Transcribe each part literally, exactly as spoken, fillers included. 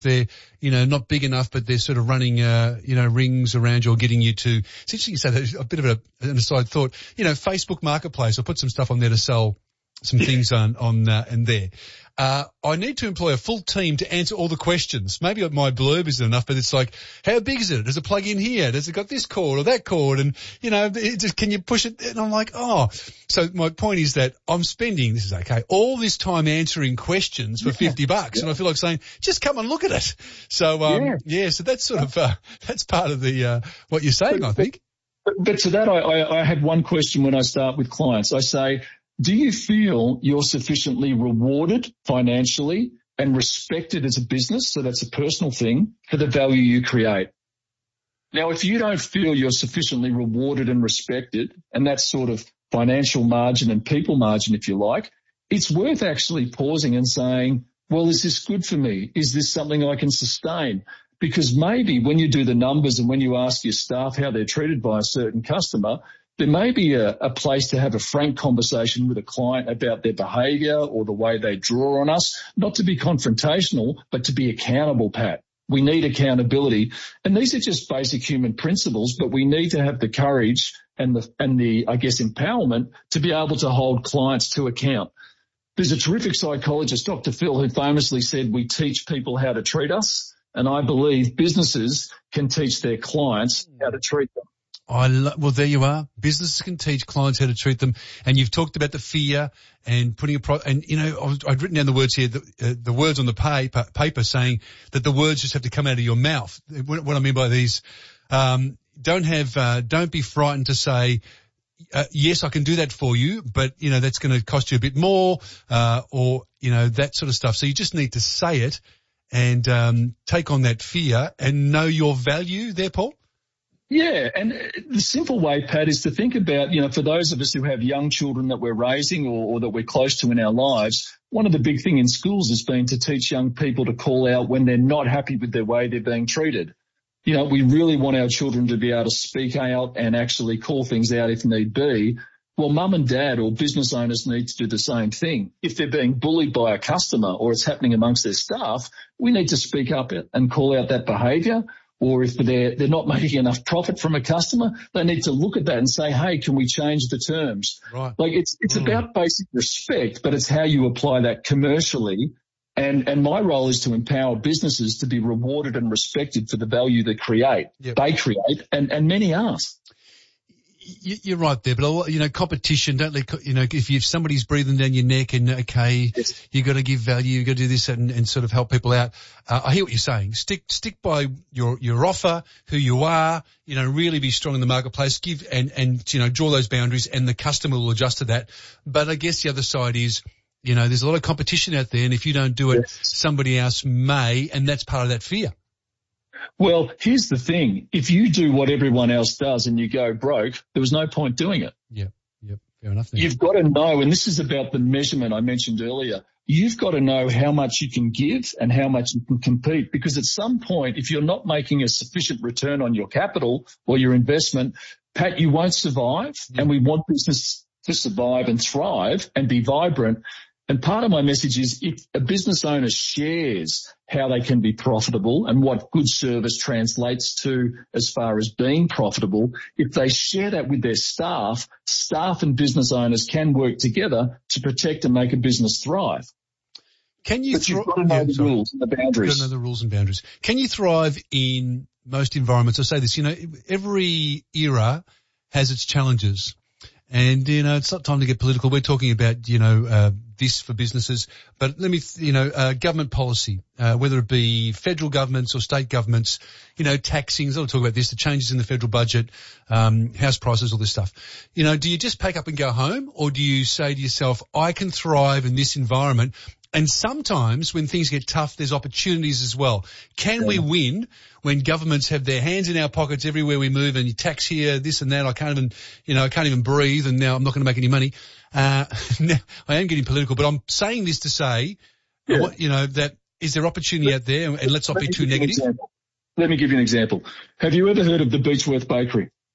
they're, you know, not big enough, but they're sort of running, uh, you know, rings around you or getting you to, it's interesting you say that, a bit of a, an aside thought, you know, Facebook Marketplace, I'll put some stuff on there to sell some things on, on, uh, and there. Uh, I need to employ a full team to answer all the questions. Maybe my blurb isn't enough, but it's like, how big is it? Does it plug in here? Does it got this cord or that cord? And, you know, it just, can you push it? And I'm like, oh. So my point is that I'm spending, this is okay, all this time answering questions for yeah. fifty bucks. Yeah. And I feel like saying, just come and look at it. So, um, yeah, yeah so that's sort of, uh, that's part of the, uh, what you're saying, but, I think. But, but to that, I, I, I have one question when I start with clients. I say, do you feel you're sufficiently rewarded financially and respected as a business, so that's a personal thing, for the value you create? Now, if you don't feel you're sufficiently rewarded and respected, and that's sort of financial margin and people margin, if you like, it's worth actually pausing and saying, well, is this good for me? Is this something I can sustain? Because maybe when you do the numbers and when you ask your staff how they're treated by a certain customer, there may be a, a place to have a frank conversation with a client about their behaviour or the way they draw on us, not to be confrontational, but to be accountable, Pat. We need accountability. And these are just basic human principles, but we need to have the courage and the, and the, I guess, empowerment to be able to hold clients to account. There's a terrific psychologist, Doctor Phil, who famously said, we teach people how to treat us. And I believe businesses can teach their clients how to treat them. I lo- well, there you are. Businesses can teach clients how to treat them. And you've talked about the fear and putting a pro, and you know, I was, I'd written down the words here, the, uh, the words on the paper, paper saying that the words just have to come out of your mouth. What, what I mean by these, um, don't have, uh, don't be frightened to say, uh, yes, I can do that for you, but you know, that's going to cost you a bit more, uh, or, you know, that sort of stuff. So you just need to say it and, um, take on that fear and know your value there, Paul. Yeah, and the simple way, Pat, is to think about, you know, for those of us who have young children that we're raising or, or that we're close to in our lives, one of the big things in schools has been to teach young people to call out when they're not happy with their way they're being treated. You know, we really want our children to be able to speak out and actually call things out if need be. Well, mum and dad or business owners need to do the same thing. If they're being bullied by a customer or it's happening amongst their staff, we need to speak up and call out that behaviour. Or if they're, they're not making enough profit from a customer, they need to look at that and say, hey, can we change the terms? Right. Like it's, it's mm. about basic respect, but it's how you apply that commercially. And, and my role is to empower businesses to be rewarded and respected for the value they create, yep. they create, and, and many aren't. You're right there, but you know, competition. Don't let you know if you, if somebody's breathing down your neck and okay, yes. you got to give value, you got to do this and, and sort of help people out. Uh, I hear what you're saying. Stick stick by your your offer, who you are. You know, really be strong in the marketplace. Give and and you know, draw those boundaries, and the customer will adjust to that. But I guess the other side is, you know, there's a lot of competition out there, and if you don't do it, yes. somebody else may, and that's part of that fear. Well, here's the thing. If you do what everyone else does and you go broke, there was no point doing it. Yep, yep, fair enough. Then. You've got to know, and this is about the measurement I mentioned earlier, you've got to know how much you can give and how much you can compete, because at some point, if you're not making a sufficient return on your capital or your investment, Pat, you won't survive, yep. and we want business to survive and thrive and be vibrant. And part of my message is if a business owner shares how they can be profitable and what good service translates to as far as being profitable, if they share that with their staff, staff and business owners can work together to protect and make a business thrive. Can you but you've got to know yeah, the sorry. rules and the boundaries. You've got to know the rules and boundaries. Can you thrive in most environments? I say this, you know, every era has its challenges. And, you know, it's not time to get political. We're talking about, you know, uh, this for businesses. But let me, th- you know, uh, government policy, uh, whether it be federal governments or state governments, you know, taxing, I'll talk about this, the changes in the federal budget, um, house prices, all this stuff. You know, do you just pack up and go home, or do you say to yourself, I can thrive in this environment? And sometimes when things get tough, there's opportunities as well. Can yeah. we win when governments have their hands in our pockets everywhere we move, and you tax here, this and that? I can't even, you know, I can't even breathe, and now I'm not going to make any money. Uh, now, I am getting political, but I'm saying this to say, yeah. what, you know, that is there opportunity out there, and let's not be too negative. Let me give you an example. Have you ever heard of the Beechworth Bakery?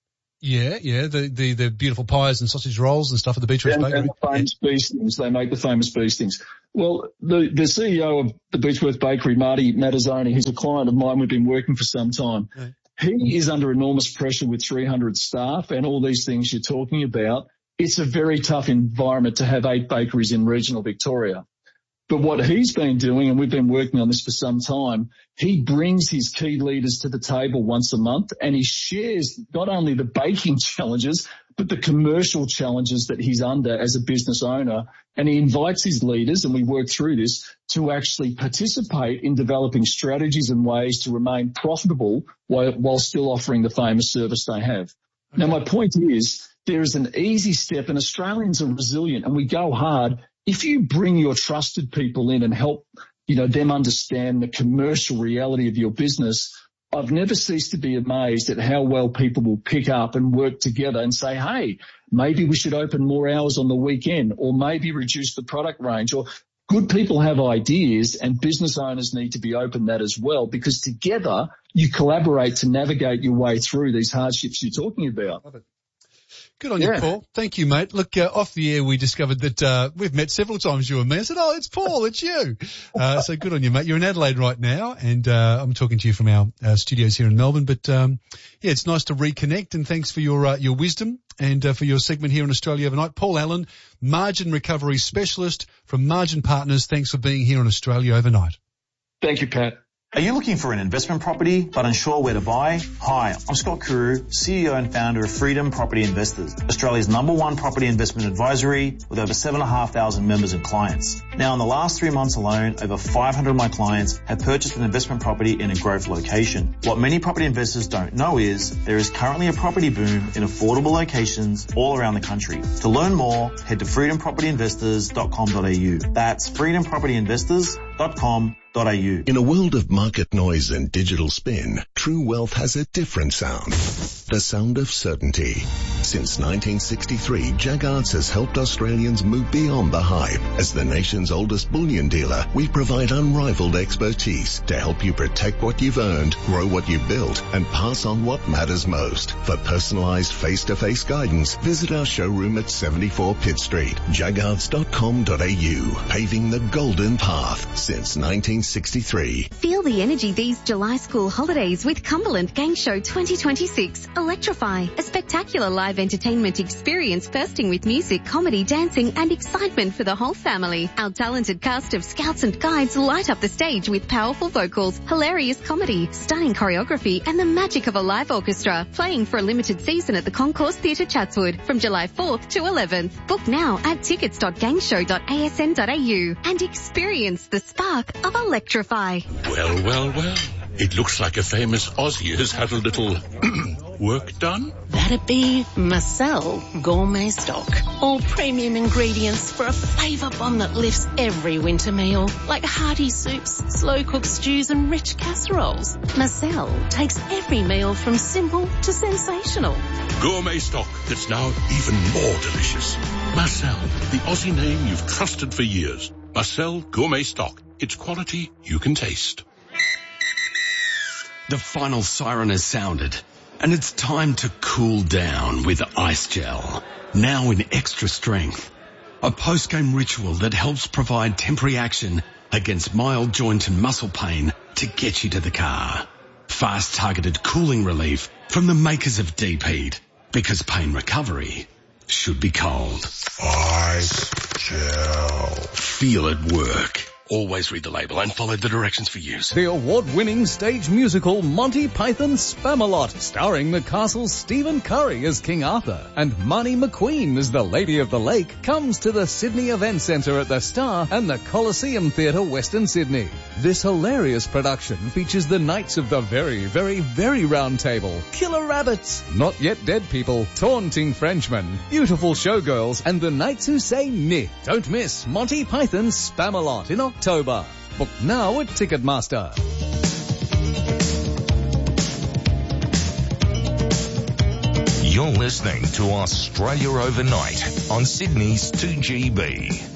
Yeah, yeah, the, the, the beautiful pies and sausage rolls and stuff at the Beechworth and, Bakery. and the famous yeah. bee stings. They make the famous bee stings. Well, the, the C E O of the Beechworth Bakery, Marty Mattazzoni, who's a client of mine, we've been working for some time. Right. He is under enormous pressure with three hundred staff and all these things you're talking about. It's a very tough environment to have eight bakeries in regional Victoria. But what he's been doing, and we've been working on this for some time, he brings his key leaders to the table once a month and he shares not only the baking challenges, but the commercial challenges that he's under as a business owner. And he invites his leaders, and we work through this, to actually participate in developing strategies and ways to remain profitable while, while still offering the famous service they have. Okay. Now, my point is there is an easy step, and Australians are resilient and we go hard. If you bring your trusted people in and help, you know, them understand the commercial reality of your business, I've never ceased to be amazed at how well people will pick up and work together and say, hey, maybe we should open more hours on the weekend, or maybe reduce the product range. Or good people have ideas, and business owners need to be open to that as well, because together you collaborate to navigate your way through these hardships you're talking about. Love it. Good on yeah. you, Paul. Thank you, mate. Look, uh, off the air, we discovered that uh, we've met several times, you and me. I said, oh, it's Paul, it's you. Uh, so good on you, mate. You're in Adelaide right now, and uh, I'm talking to you from our uh, studios here in Melbourne. But, um, yeah, it's nice to reconnect, and thanks for your uh, your wisdom and uh, for your segment here in Australia Overnight. Paul Allen, Margin Recovery Specialist from Margin Partners. Thanks for being here on Australia Overnight. Thank you, Pat. Are you looking for an investment property but unsure where to buy? Hi, I'm Scott Kuru, C E O and founder of Freedom Property Investors, Australia's number one property investment advisory with over seven thousand five hundred members and clients. Now, in the last three months alone, over five hundred of my clients have purchased an investment property in a growth location. What many property investors don't know is there is currently a property boom in affordable locations all around the country. To learn more, head to freedom property investors dot com dot a u. That's freedom property investors dot com dot a u. In a world of market noise and digital spin, True Wealth has a different sound. The sound of certainty. Since nineteen sixty-three, Jaggards has helped Australians move beyond the hype. As the nation's oldest bullion dealer, we provide unrivaled expertise to help you protect what you've earned, grow what you've built, and pass on what matters most. For personalized face-to-face guidance, visit our showroom at seventy-four Pitt Street, jaggards dot com dot a u. Paving the golden path since nineteen sixty-three. Feel the energy these July school holidays with Cumberland Gang Show twenty twenty-six. Electrify, a spectacular live entertainment experience bursting with music, comedy, dancing and excitement for the whole family. Our talented cast of scouts and guides light up the stage with powerful vocals, hilarious comedy, stunning choreography and the magic of a live orchestra, playing for a limited season at the Concourse Theatre Chatswood from July fourth to eleventh. Book now at tickets dot gangshow dot a s n dot a u and experience the spark of Electrify. Well, well, well. It looks like a famous Aussie has had a little work done. That'd be Marcel Gourmet Stock. All premium ingredients for a flavour bomb that lifts every winter meal, like hearty soups, slow-cooked stews and rich casseroles. Marcel takes every meal from simple to sensational. Gourmet Stock that's now even more delicious. Marcel, the Aussie name you've trusted for years. Marcel Gourmet Stock. It's quality you can taste. The final siren has sounded, and it's time to cool down with Ice Gel, now in extra strength. A post-game ritual that helps provide temporary action against mild joint and muscle pain to get you to the car. Fast targeted cooling relief from the makers of Deep Heat, because pain recovery should be cold. Ice Gel. Feel it work. Always read the label and follow the directions for use. The award-winning stage musical Monty Python's Spamalot, starring the castle's Stephen Curry as King Arthur and Marnie McQueen as the Lady of the Lake, comes to the Sydney Event Centre at the Star and the Coliseum Theatre, Western Sydney. This hilarious production features the Knights of the Very, Very, Very Round Table, Killer Rabbits, Not Yet Dead People, Taunting Frenchmen, Beautiful Showgirls, and the Knights Who Say Ni. Don't miss Monty Python's Spamalot in October. Book now at Ticketmaster. You're listening to Australia Overnight on Sydney's two G B.